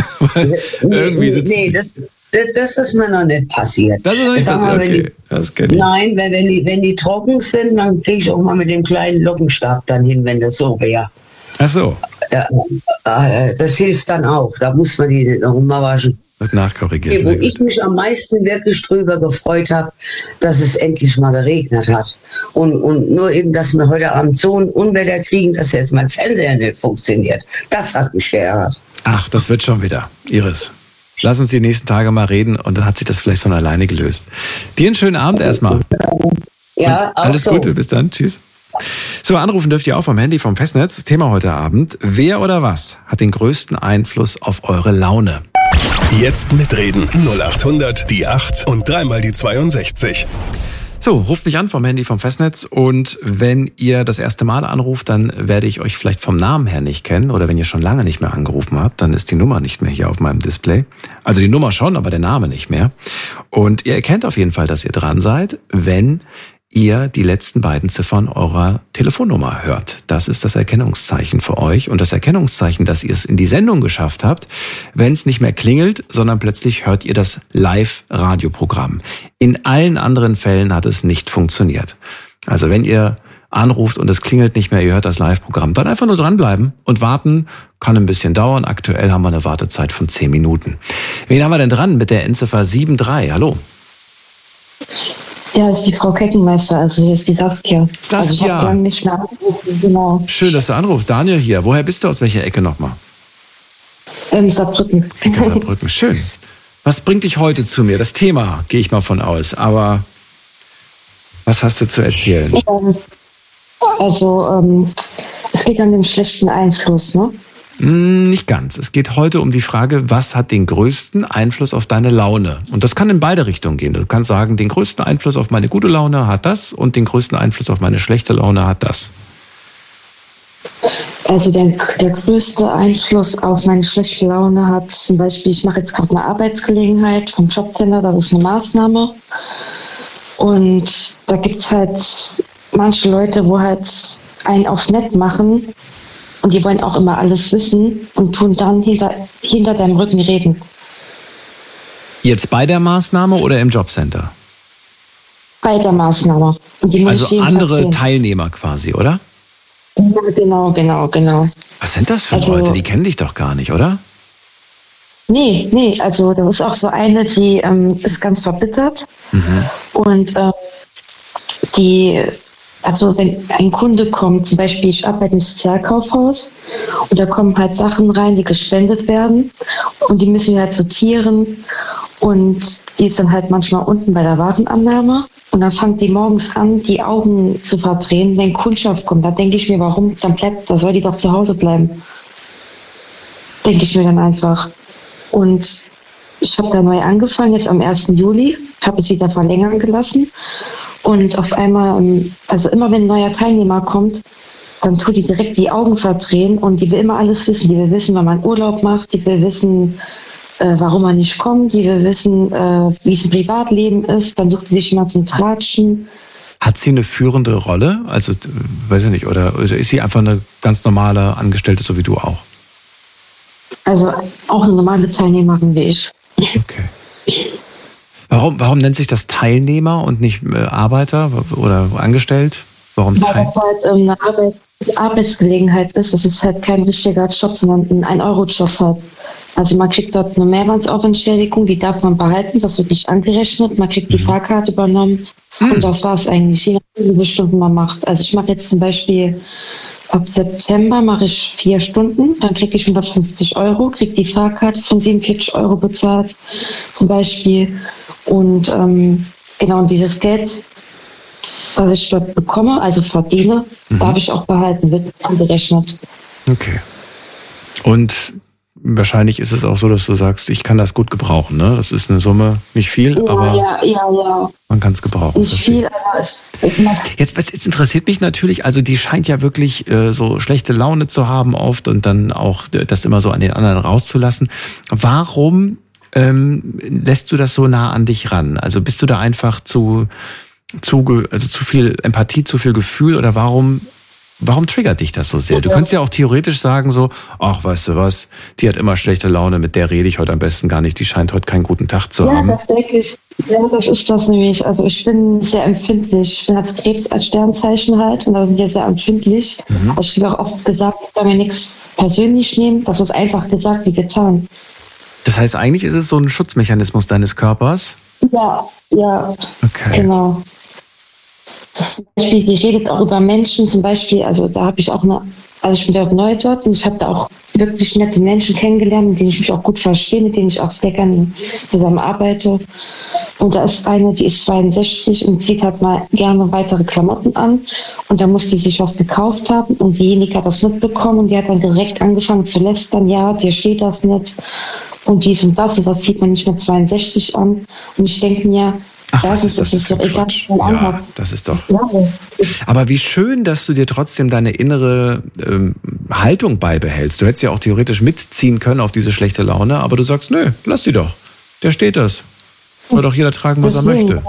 Das ist mir noch nicht passiert. Das ist noch nicht passiert, okay. Das kenn ich. Nein, wenn die trocken sind, dann kriege ich auch mal mit dem kleinen Lockenstab dann hin, wenn das so wäre. Ach so. Das hilft dann auch. Da muss man die nicht noch mal waschen. Wird nachkorrigiert. Wo ich mich am meisten wirklich drüber gefreut habe, dass es endlich mal geregnet hat. Und nur eben, dass wir heute Abend so ein Unwetter kriegen, dass jetzt mein Fernseher nicht funktioniert. Das hat mich geärgert. Ach, das wird schon wieder. Iris, lass uns die nächsten Tage mal reden und dann hat sich das vielleicht von alleine gelöst. Dir einen schönen Abend erstmal. Ja, und alles auch so. Gute, bis dann. Tschüss. So, anrufen dürft ihr auch vom Handy vom Festnetz. Thema heute Abend: Wer oder was hat den größten Einfluss auf eure Laune? Jetzt mitreden. 0800 die 8 und dreimal die 62. So, ruft mich an vom Handy vom Festnetz und wenn ihr das erste Mal anruft, dann werde ich euch vielleicht vom Namen her nicht kennen oder wenn ihr schon lange nicht mehr angerufen habt, dann ist die Nummer nicht mehr hier auf meinem Display. Also die Nummer schon, aber der Name nicht mehr. Und ihr erkennt auf jeden Fall, dass ihr dran seid, wenn ihr die letzten beiden Ziffern eurer Telefonnummer hört. Das ist das Erkennungszeichen für euch und das Erkennungszeichen, dass ihr es in die Sendung geschafft habt, wenn es nicht mehr klingelt, sondern plötzlich hört ihr das Live-Radioprogramm. In allen anderen Fällen hat es nicht funktioniert. Also wenn ihr anruft und es klingelt nicht mehr, ihr hört das Live-Programm, dann einfach nur dranbleiben und warten. Kann ein bisschen dauern. Aktuell haben wir eine Wartezeit von 10 Minuten. Wen haben wir denn dran mit der Endziffer 73? Hallo. Ja, das ist die Frau Keckenmeister, also hier ist die Saskia. Saskia. Also ich habe lange nicht mehr angerufen, genau. Schön, dass du anrufst. Daniel hier. Woher bist du? Aus welcher Ecke nochmal? Saarbrücken. Saarbrücken, schön. Was bringt dich heute zu mir? Das Thema, gehe ich mal von aus. Aber was hast du zu erzählen? Also, es geht an den schlechten Einfluss, ne? Nicht ganz. Es geht heute um die Frage, was hat den größten Einfluss auf deine Laune? Und das kann in beide Richtungen gehen. Du kannst sagen, den größten Einfluss auf meine gute Laune hat das und den größten Einfluss auf meine schlechte Laune hat das. Also der größte Einfluss auf meine schlechte Laune hat zum Beispiel, ich mache jetzt gerade eine Arbeitsgelegenheit vom Jobcenter, das ist eine Maßnahme. Und da gibt es halt manche Leute, wo halt einen auf nett machen und die wollen auch immer alles wissen und tun dann hinter deinem Rücken reden. Jetzt bei der Maßnahme oder im Jobcenter? Bei der Maßnahme. Und die muss ich Also jeden Tag andere sehen. Teilnehmer quasi, oder? Ja, genau. Was sind das für Leute? Die kennen dich doch gar nicht, oder? Nee, also das ist auch so eine, die ist ganz verbittert. Und also wenn ein Kunde kommt, zum Beispiel ich arbeite im Sozialkaufhaus und da kommen halt Sachen rein, die gespendet werden und die müssen wir halt sortieren und die ist dann halt manchmal unten bei der Warenannahme und dann fängt die morgens an, die Augen zu verdrehen, wenn Kundschaft kommt. Da denke ich mir, warum? Da soll die doch zu Hause bleiben. Denke ich mir dann einfach. Und ich habe da neu angefangen, jetzt am 1. Juli, habe es wieder verlängern gelassen. Und auf einmal, also immer wenn ein neuer Teilnehmer kommt, dann tut die direkt die Augen verdrehen und die will immer alles wissen. Die will wissen, wann man Urlaub macht, die will wissen, warum man nicht kommt, die will wissen, wie es im Privatleben ist. Dann sucht sie sich immer zum Tratschen. Hat sie eine führende Rolle? Also, weiß ich nicht, oder ist sie einfach eine ganz normale Angestellte, so wie du auch? Also auch eine normale Teilnehmerin wie ich. Okay. Warum nennt sich das Teilnehmer und nicht Arbeiter oder angestellt? Warum Weil das halt eine Arbeitsgelegenheit ist. Das ist halt kein richtiger Job, sondern ein 1-Euro-Job halt. Also man kriegt dort eine Mehrwertsaufentschädigung, die darf man behalten, das wird nicht angerechnet. Man kriegt die Fahrkarte übernommen und das war es eigentlich, je nachdem, wie viele Stunden man macht. Also ich mache jetzt zum Beispiel ab September mache ich 4 Stunden, dann kriege ich 150 €, kriege die Fahrkarte von 47 € bezahlt zum Beispiel. Und genau, und dieses Geld, was ich dort bekomme, also verdiene, darf ich auch behalten, wird angerechnet. Okay. Und wahrscheinlich ist es auch so, dass du sagst, ich kann das gut gebrauchen, ne? Das ist eine Summe, nicht viel, aber ja. Man kann es gebrauchen. Nicht viel, aber es Jetzt interessiert mich natürlich, also die scheint ja wirklich so schlechte Laune zu haben oft und dann auch das immer so an den anderen rauszulassen. Warum lässt du das so nah an dich ran? Also bist du da einfach zu viel Empathie, zu viel Gefühl oder warum triggert dich das so sehr? Du könntest ja auch theoretisch sagen so, ach, weißt du was, die hat immer schlechte Laune, mit der rede ich heute am besten gar nicht, die scheint heute keinen guten Tag zu haben. Ja, das denke ich. Ja, das ist das nämlich. Also ich bin sehr empfindlich. Ich bin als Krebs als Sternzeichen halt und da sind wir sehr empfindlich. Aber ich habe auch oft gesagt, ich soll mir nichts persönlich nehmen. Das ist einfach gesagt wie getan. Das heißt, eigentlich ist es so ein Schutzmechanismus deines Körpers? Ja, okay. Genau. Zum Beispiel, die redet auch über Menschen, zum Beispiel, also da habe ich auch ich bin dort neu dort und ich habe da auch wirklich nette Menschen kennengelernt, mit denen ich mich auch gut verstehe, mit denen ich auch sehr gerne zusammenarbeite. Und da ist eine, die ist 62 und zieht halt mal gerne weitere Klamotten an. Und da musste sie sich was gekauft haben und diejenige hat das mitbekommen und die hat dann direkt angefangen zu lästern, ja, dir steht das nicht und dies und das zieht man nicht mit 62 an. Und ich denke mir, erstens ist es doch egal, was man anhat. Das ist doch. Ja. Aber wie schön, dass du dir trotzdem deine innere Haltung beibehältst. Du hättest ja auch theoretisch mitziehen können auf diese schlechte Laune, aber du sagst, nö, lass die doch. Der steht das. Soll doch jeder tragen, was er möchte.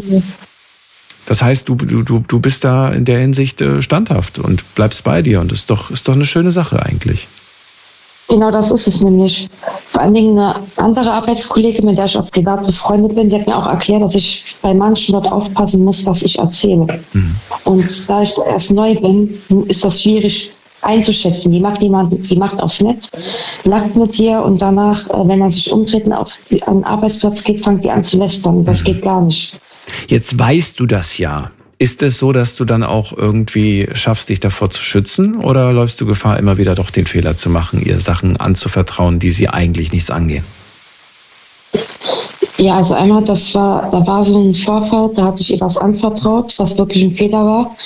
Das heißt, du bist da in der Hinsicht standhaft und bleibst bei dir und ist doch eine schöne Sache eigentlich. Genau, das ist es nämlich. Vor allen Dingen eine andere Arbeitskollegin, mit der ich auch privat befreundet bin, die hat mir auch erklärt, dass ich bei manchen dort aufpassen muss, was ich erzähle. Und da ich erst neu bin, ist das schwierig einzuschätzen. Die macht auf nett, lacht mit dir und danach, wenn man sich umdreht und an den Arbeitsplatz geht, fängt die an zu lästern. Das geht gar nicht. Jetzt weißt du das ja. Ist es so, dass du dann auch irgendwie schaffst, dich davor zu schützen? Oder läufst du Gefahr, immer wieder doch den Fehler zu machen, ihr Sachen anzuvertrauen, die sie eigentlich nichts angehen? Ja, also einmal, da war so ein Vorfall, da hatte ich ihr was anvertraut, was wirklich ein Fehler war.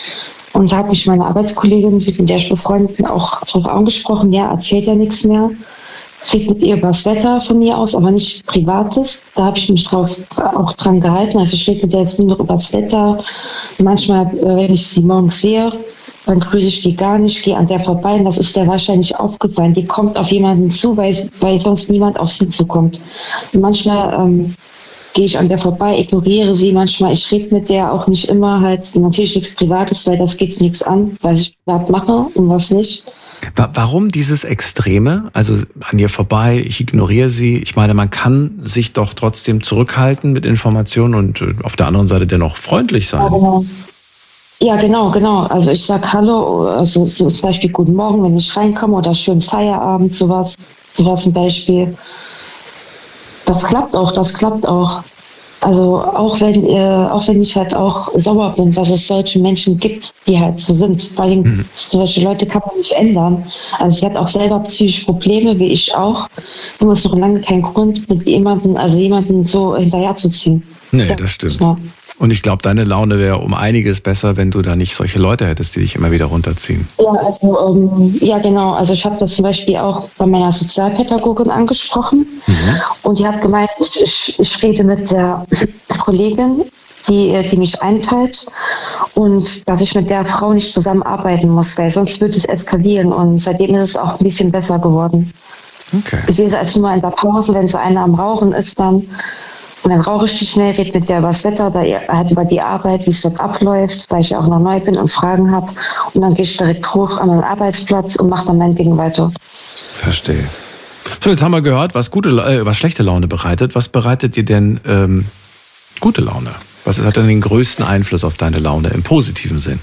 Und da hat mich meine Arbeitskollegin, mit der ich befreundet bin, auch darauf angesprochen, ja, erzählt ja nichts mehr. Kriegt mit ihr übers Wetter von mir aus, aber nicht Privates. Da habe ich mich auch dran gehalten. Also ich rede mit der jetzt nur noch übers Wetter. Manchmal, wenn ich sie morgens sehe, dann grüße ich die gar nicht, gehe an der vorbei. Und das ist der wahrscheinlich aufgefallen. Die kommt auf jemanden zu, weil sonst niemand auf sie zukommt. Und manchmal gehe ich an der vorbei, ignoriere sie manchmal. Ich rede mit der auch nicht immer, halt natürlich nichts Privates, weil das geht nichts an, was ich privat mache und was nicht. Warum dieses Extreme? Also an ihr vorbei, ich ignoriere sie. Ich meine, man kann sich doch trotzdem zurückhalten mit Informationen und auf der anderen Seite dennoch freundlich sein. Ja, genau. Also ich sag Hallo, also so zum Beispiel Guten Morgen, wenn ich reinkomme, oder schönen Feierabend, sowas zum Beispiel. Das klappt auch. Also auch wenn ich halt auch sauer bin, dass es solche Menschen gibt, die halt so sind. Vor allem solche Leute kann man nicht ändern. Also sie hat auch selber psychische Probleme, wie ich auch. Nur ist noch lange kein Grund, mit jemanden so hinterherzuziehen. Nee, das stimmt. Ja. Und ich glaube, deine Laune wäre um einiges besser, wenn du da nicht solche Leute hättest, die dich immer wieder runterziehen. Ja, also genau. Also ich habe das zum Beispiel auch bei meiner Sozialpädagogin angesprochen. Und die hat gemeint, ich rede mit der Kollegin, die mich einteilt, und dass ich mit der Frau nicht zusammenarbeiten muss, weil sonst würde es eskalieren. Und seitdem ist es auch ein bisschen besser geworden. Okay. Ich sehe sie als nur in der Pause, wenn so einer am Rauchen ist dann. Und dann rauche ich die schnell, rede mit der über das Wetter oder halt über die Arbeit, wie es dort abläuft, weil ich ja auch noch neu bin und Fragen habe. Und dann gehe ich direkt hoch an meinen Arbeitsplatz und mache dann mein Ding weiter. Verstehe. So, jetzt haben wir gehört, was schlechte Laune bereitet. Was bereitet dir denn gute Laune? Was hat denn den größten Einfluss auf deine Laune im positiven Sinn?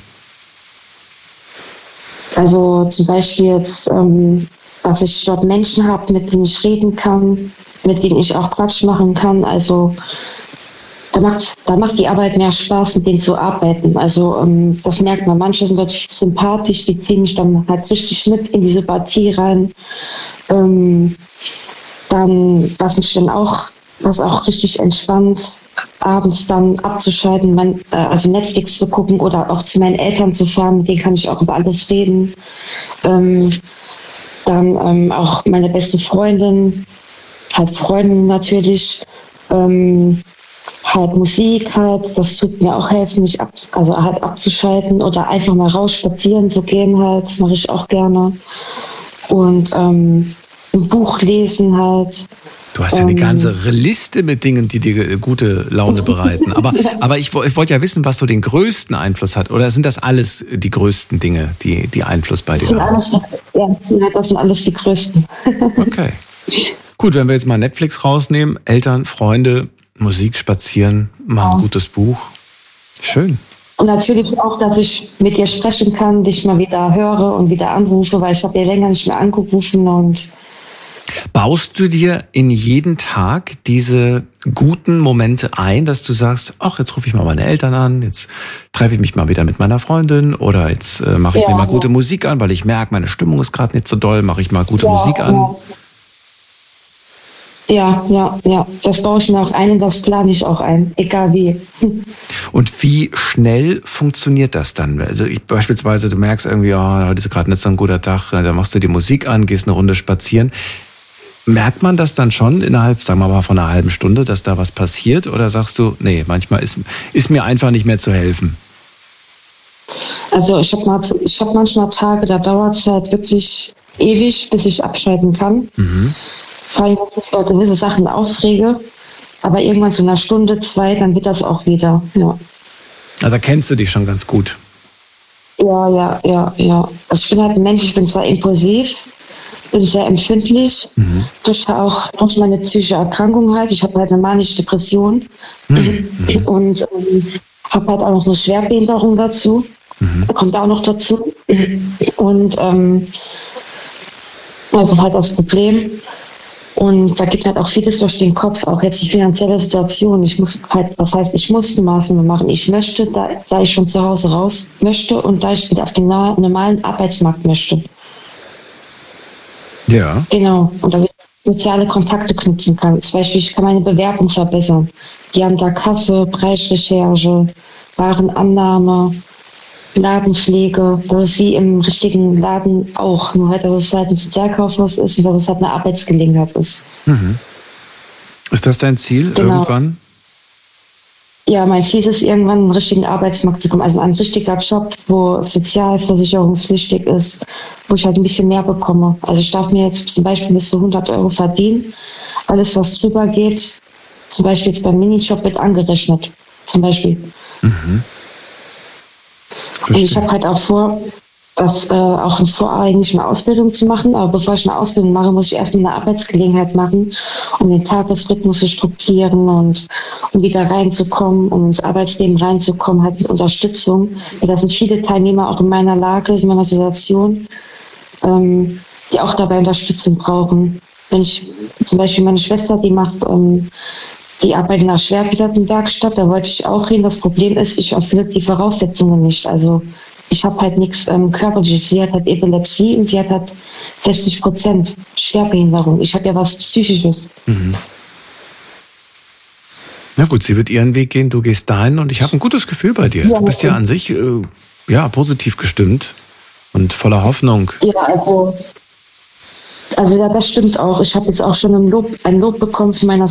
Also zum Beispiel jetzt, dass ich dort Menschen habe, mit denen ich reden kann, mit denen ich auch Quatsch machen kann. Also da macht die Arbeit mehr Spaß, mit denen zu arbeiten. Also das merkt man. Manche sind dort sympathisch, die ziehen mich dann halt richtig mit in die Sympathie rein. Dann, was mich dann auch richtig entspannt, abends dann abzuschalten, also Netflix zu gucken oder auch zu meinen Eltern zu fahren, mit denen kann ich auch über alles reden. Dann auch meine beste Freundin, halt Freundin natürlich, halt Musik halt, das tut mir auch helfen, mich abzuschalten oder einfach mal raus spazieren zu gehen halt, das mache ich auch gerne. Und ein Buch lesen halt. Du hast ja eine ganze Liste mit Dingen, die dir gute Laune bereiten. Aber ich wollte ja wissen, was so den größten Einfluss hat. Oder sind das alles die größten Dinge, die Einfluss bei dir haben? Das sind alles die größten. Okay. Gut, wenn wir jetzt mal Netflix rausnehmen, Eltern, Freunde, Musik, spazieren, mal ein gutes Buch. Schön. Und natürlich auch, dass ich mit dir sprechen kann, dich mal wieder höre und wieder anrufe, weil ich habe dir länger nicht mehr angerufen. Und baust du dir in jeden Tag diese guten Momente ein, dass du sagst, ach, jetzt rufe ich mal meine Eltern an, jetzt treffe ich mich mal wieder mit meiner Freundin oder jetzt mache ich mir mal gute Musik an, weil ich merke, meine Stimmung ist gerade nicht so doll, mache ich mal gute Musik an. Ja, das baue ich mir auch ein und das plane ich auch ein, egal wie. Und wie schnell funktioniert das dann? Also beispielsweise, du merkst irgendwie, heute ist gerade nicht so ein guter Tag, da machst du die Musik an, gehst eine Runde spazieren. Merkt man das dann schon innerhalb, sagen wir mal, von einer halben Stunde, dass da was passiert? Oder sagst du, nee, manchmal ist mir einfach nicht mehr zu helfen? Also ich hab manchmal Tage, da dauert es halt wirklich ewig, bis ich abschalten kann. Vor allem, wenn ich über gewisse Sachen aufrege. Aber irgendwann so einer Stunde, 2, dann wird das auch wieder. Ja. Also da kennst du dich schon ganz gut. Ja. Also ich bin halt ein Mensch, ich bin sehr impulsiv, bin sehr empfindlich. Durch meine psychische Erkrankung halt. Ich habe halt eine manische Depression und habe halt auch noch eine Schwerbehinderung dazu. Kommt auch noch dazu. Und das ist halt das Problem. Und da geht halt auch vieles durch den Kopf, auch jetzt die finanzielle Situation. Ich muss Maßnahmen machen. Ich möchte, da ich schon zu Hause raus möchte und da ich wieder auf den normalen Arbeitsmarkt möchte. Ja. Genau. Und dass ich soziale Kontakte knüpfen kann. Zum Beispiel, ich kann meine Bewerbung verbessern. Die an der Kasse, Preisrecherche, Warenannahme, Ladenpflege. Das ist wie im richtigen Laden auch, nur halt, dass es halt ein Sozialkaufhaus ist und dass es halt eine Arbeitsgelegenheit ist. Mhm. Ist das dein Ziel irgendwann? Ja, mein Ziel ist es, irgendwann in einen richtigen Arbeitsmarkt zu kommen. Also ein richtiger Job, wo sozialversicherungspflichtig ist, wo ich halt ein bisschen mehr bekomme. Also ich darf mir jetzt zum Beispiel bis zu 100 Euro verdienen. Alles, was drüber geht, zum Beispiel jetzt beim Minijob, wird angerechnet. Zum Beispiel. Mhm. Und ich habe halt auch vor, eigentlich eine Ausbildung zu machen. Aber bevor ich eine Ausbildung mache, muss ich erstmal eine Arbeitsgelegenheit machen, um den Tagesrhythmus zu strukturieren und um wieder reinzukommen, um ins Arbeitsleben reinzukommen, halt mit Unterstützung. Weil da sind viele Teilnehmer auch in meiner Lage, in meiner Situation, die auch dabei Unterstützung brauchen. Wenn ich zum Beispiel meine Schwester, die arbeitet in einer Schwerbehindertenwerkstatt, da wollte ich auch hin. Das Problem ist, ich erfülle die Voraussetzungen nicht. Also ich habe halt nichts Körperliches. Sie hat halt Epilepsie und sie hat halt 60% Schwerbehinderung. Ich habe ja was Psychisches. Mhm. Na gut, sie wird ihren Weg gehen, du gehst dahin und ich habe ein gutes Gefühl bei dir. Ja, du bist ja an sich positiv gestimmt und voller Hoffnung. Ja, also ja, das stimmt auch. Ich habe jetzt auch schon ein Lob bekommen von meiner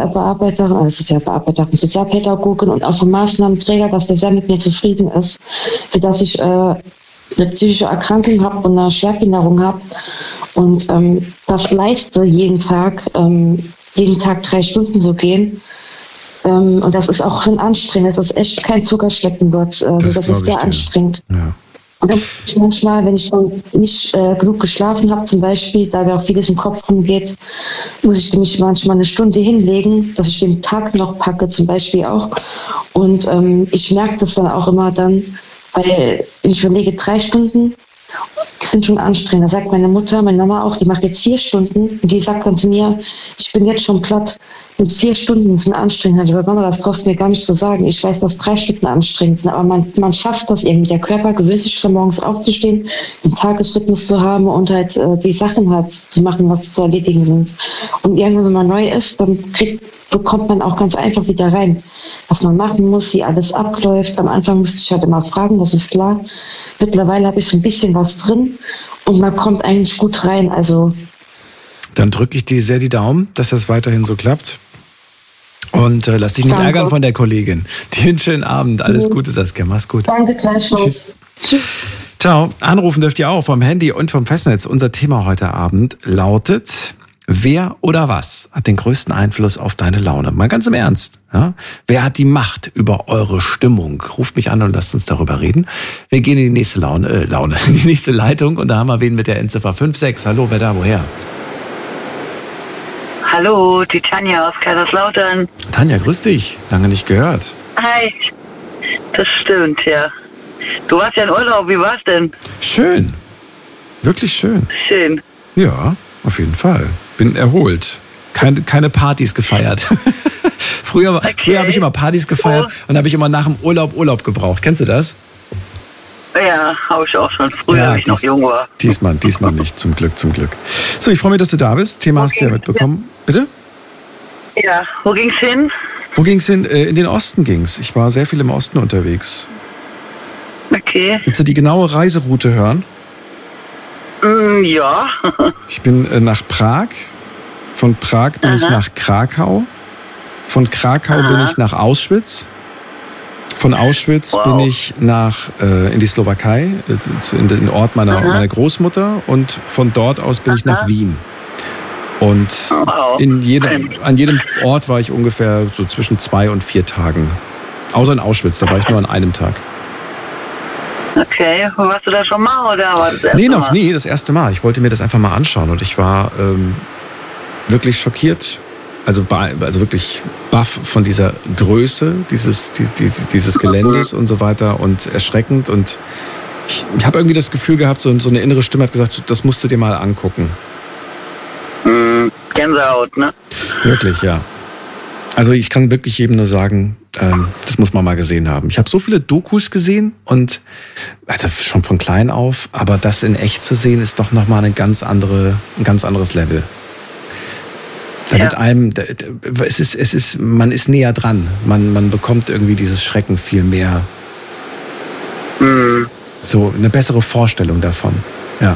Sozialpädagogin und auch vom Maßnahmenträger, dass der sehr mit mir zufrieden ist, für dass ich eine psychische Erkrankung habe und eine Schwerbehinderung habe und das leiste jeden Tag 3 Stunden so gehen. Und das ist auch schon anstrengend. Das ist echt kein Zuckerschlecken dort. Das ist sehr anstrengend. Ja. Und manchmal, wenn ich dann nicht genug geschlafen habe, zum Beispiel, da mir auch vieles im Kopf rumgeht, muss ich mich manchmal eine Stunde hinlegen, dass ich den Tag noch packe, zum Beispiel auch. Und ich merke das dann auch immer dann, weil ich überlege, 3 Stunden sind schon anstrengend. Da sagt meine Mutter, meine Mama auch, die macht jetzt 4 Stunden und die sagt dann zu mir, ich bin jetzt schon platt. Und 4 Stunden sind anstrengend. Aber Mama, das brauchst du mir gar nicht zu sagen. Ich weiß, dass 3 Stunden anstrengend sind, aber man schafft das irgendwie. Der Körper gewöhnt sich schon morgens aufzustehen, den Tagesrhythmus zu haben und halt die Sachen halt zu machen, was zu erledigen sind. Und irgendwann, wenn man neu ist, dann bekommt man auch ganz einfach wieder rein, was man machen muss, wie alles abläuft. Am Anfang musste ich halt immer fragen, das ist klar. Mittlerweile habe ich so ein bisschen was drin und man kommt eigentlich gut rein. Also dann drücke ich dir sehr die Daumen, dass das weiterhin so klappt. Und lass dich nicht ärgern von der Kollegin. Dir einen schönen Abend. Alles Gute, Saskia. Mach's gut. Danke, gleichfalls. Tschüss. Ciao. Anrufen dürft ihr auch vom Handy und vom Festnetz. Unser Thema heute Abend lautet: Wer oder was hat den größten Einfluss auf deine Laune? Mal ganz im Ernst. Ja? Wer hat die Macht über eure Stimmung? Ruft mich an und lasst uns darüber reden. Wir gehen in die nächste in die nächste Leitung und da haben wir wen mit der Endziffer 56. Hallo, wer da, woher? Hallo, die Tanja aus Kaiserslautern. Tanja, grüß dich. Lange nicht gehört. Hi. Das stimmt, ja. Du warst ja in Urlaub, wie war's denn? Schön. Wirklich schön. Schön. Ja, auf jeden Fall. Bin erholt. Keine Partys gefeiert. Früher habe ich immer Partys gefeiert und habe ich immer nach dem Urlaub gebraucht. Kennst du das? Ja, habe ich auch schon. Früher, als ich noch jung war. Diesmal nicht, zum Glück. So, ich freue mich, dass du da bist. Thema hast du ja mitbekommen. Bitte? Ja, wo ging's hin? Wo ging's hin? In den Osten ging's. Ich war sehr viel im Osten unterwegs. Okay. Willst du die genaue Reiseroute hören? Ja. Ich bin nach Prag. Von Prag bin ich nach Krakau. Von Krakau bin ich nach Auschwitz. Von Auschwitz bin ich in die Slowakei, in den Ort meiner Großmutter, und von dort aus bin ich nach Wien. Und an jedem Ort war ich ungefähr so zwischen 2 und 4 Tagen. Außer in Auschwitz, da war ich nur an einem Tag. Okay, warst du da schon mal oder war das erste Mal? Nee, noch nie, das erste Mal. Ich wollte mir das einfach mal anschauen und ich war wirklich schockiert. Also wirklich baff von dieser Größe dieses Geländes und so weiter und erschreckend. Und ich habe irgendwie das Gefühl gehabt, so eine innere Stimme hat gesagt, das musst du dir mal angucken. Gänsehaut, ne? Wirklich, ja. Also ich kann wirklich jedem nur sagen, das muss man mal gesehen haben. Ich habe so viele Dokus gesehen und also schon von klein auf, aber das in echt zu sehen, ist doch nochmal ein ganz anderes Level. Da wird einem, man ist näher dran. Man bekommt irgendwie dieses Schrecken viel mehr. so eine bessere Vorstellung davon. Ja.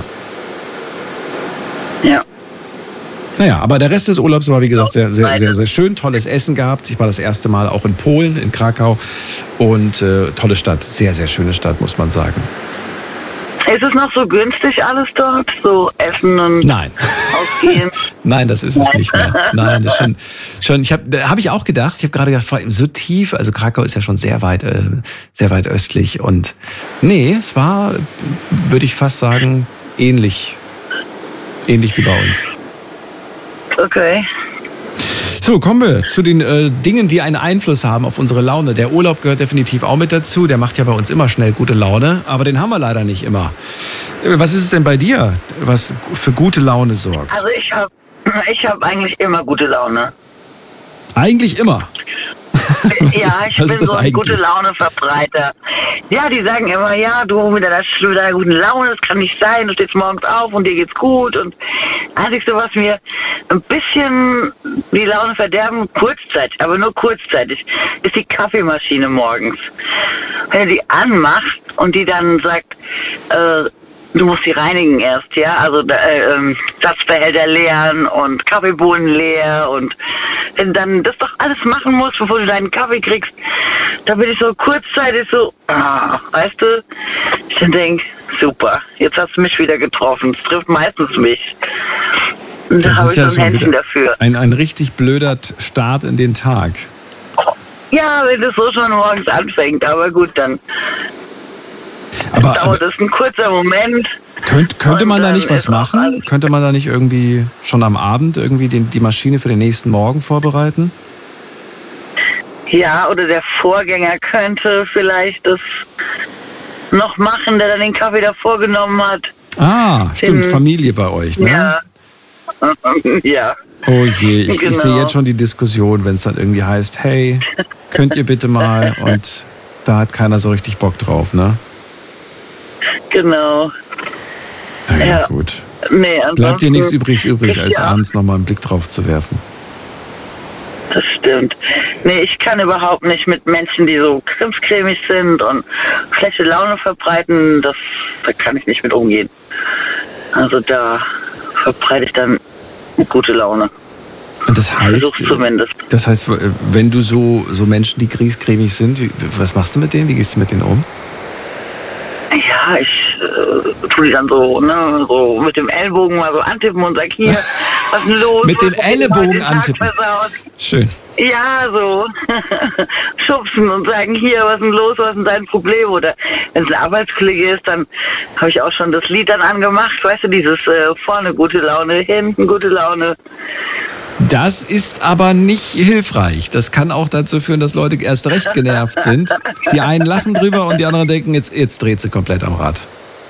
Ja. Naja, aber der Rest des Urlaubs war, wie gesagt, sehr, sehr, sehr, sehr schön. Tolles Essen gehabt. Ich war das erste Mal auch in Polen, in Krakau. Und tolle Stadt. Sehr, sehr schöne Stadt, muss man sagen. Ist es noch so günstig alles dort? So Essen und Nein. Ausgehen? Nein, das ist es nicht mehr. Nein, das ist schon hab ich auch gedacht. Ich habe gerade gedacht, vor allem so tief. Also Krakau ist ja schon sehr weit östlich. Und nee, es war, würde ich fast sagen, ähnlich wie bei uns. Okay. So, kommen wir zu den Dingen, die einen Einfluss haben auf unsere Laune. Der Urlaub gehört definitiv auch mit dazu. Der macht ja bei uns immer schnell gute Laune, aber den haben wir leider nicht immer. Was ist es denn bei dir, was für gute Laune sorgt? Also ich hab eigentlich immer gute Laune. Eigentlich immer? Ja, ich bin so ein gute Laune-Verbreiter. Ja, die sagen immer, ja, du mit deiner guten Laune, das kann nicht sein, du stehst morgens auf und dir geht's gut. Und das Einzige, was mir ein bisschen die Laune verderben, kurzzeitig, aber nur kurzzeitig, ist die Kaffeemaschine morgens. Wenn du die anmachst und die dann sagt, du musst sie reinigen erst, ja, also Satzbehälter leeren und Kaffeebohnen leer und wenn dann das doch alles machen musst, bevor du deinen Kaffee kriegst, da bin ich so kurzzeitig so, weißt du, ich dann denk, super, jetzt hast du mich wieder getroffen, es trifft meistens mich. Und da habe ich so ein Händchen dafür. Ein richtig blöder Start in den Tag. Ja, wenn das so schon morgens anfängt, aber gut, dann dauert es ein kurzer Moment. Könnte man da nicht was machen? Könnte man da nicht irgendwie schon am Abend irgendwie die Maschine für den nächsten Morgen vorbereiten? Ja, oder der Vorgänger könnte vielleicht das noch machen, der dann den Kaffee davor genommen hat. Ah, stimmt, Familie bei euch, ne? Ja. Ja. Oh je, ich sehe jetzt schon die Diskussion, wenn es dann irgendwie heißt, hey, könnt ihr bitte mal, und da hat keiner so richtig Bock drauf, ne? Genau. Ja, gut. Nee, bleibt dir nichts übrig, als abends nochmal einen Blick drauf zu werfen. Das stimmt. Nee, ich kann überhaupt nicht mit Menschen, die so krimscremig sind und schlechte Laune verbreiten, da kann ich nicht mit umgehen. Also da verbreite ich dann gute Laune. Und das heißt, wenn du so Menschen, die kriegscremig sind, was machst du mit denen? Wie gehst du mit denen um? Ja, ich tue die dann so, ne, so mit dem Ellbogen mal so antippen und sag, hier, was ist denn los? Mit dem Ellbogen antippen? Schön. Ja, so schubsen und sagen, hier, was ist denn los, was ist denn dein Problem? Oder wenn es ein Arbeitskollege ist, dann habe ich auch schon das Lied dann angemacht, weißt du, dieses vorne gute Laune, hinten gute Laune. Das ist aber nicht hilfreich. Das kann auch dazu führen, dass Leute erst recht genervt sind. Die einen lachen drüber und die anderen denken, jetzt dreht sie komplett am Rad.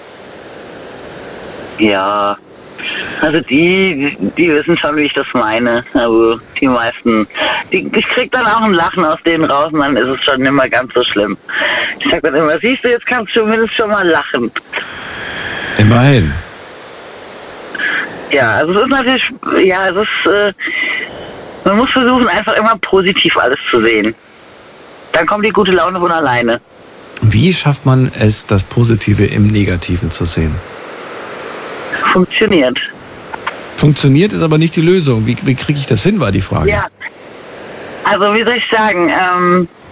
Ja, also die wissen schon, wie ich das meine. Also die meisten, ich krieg dann auch ein Lachen aus denen raus und dann ist es schon nicht mehr ganz so schlimm. Ich sag dann immer, siehst du, jetzt kannst du zumindest schon mal lachen. Immerhin. Ja, also es ist natürlich, man muss versuchen, einfach immer positiv alles zu sehen. Dann kommt die gute Laune von alleine. Wie schafft man es, das Positive im Negativen zu sehen? Funktioniert. Funktioniert ist aber nicht die Lösung. Wie kriege ich das hin, war die Frage. Ja, also wie soll ich sagen,